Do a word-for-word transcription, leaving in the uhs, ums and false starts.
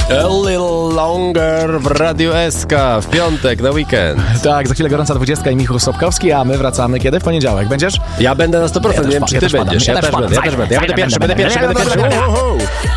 A little longer w Radiu S K w piątek na weekend. Tak, za chwilę gorąca dwudziestka i Michał Sobkowski, a my wracamy kiedy? W poniedziałek. Będziesz? Ja będę na sto procent, Ja nie wiem, też czy ty padam, będziesz. ja Ja też też padam, będę, ja też będę. Ja będę pierwszy, będę pierwszy, będę pierwszy.